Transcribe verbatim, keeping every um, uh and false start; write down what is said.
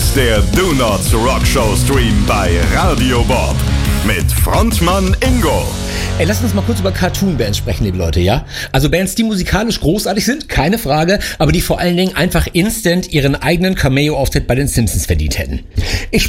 ist der Do Not Rock Show Stream bei Radio Bob mit Frontmann Ingo. Ey, lass uns mal kurz über Cartoon-Bands sprechen, liebe Leute, ja? Also Bands, die musikalisch großartig sind, keine Frage, aber die vor allen Dingen einfach instant ihren eigenen Cameo-Auftritt bei den Simpsons verdient hätten. Ich